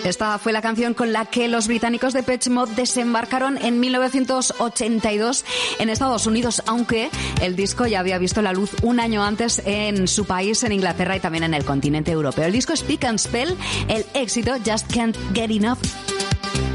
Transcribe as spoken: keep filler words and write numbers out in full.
Esta fue la canción con la que los británicos de Depeche Mode desembarcaron en mil novecientos ochenta y dos en Estados Unidos, aunque el disco ya había visto la luz un año antes en su país, en Inglaterra y también en el continente europeo. El disco Speak and Spell, el éxito Just Can't Get Enough.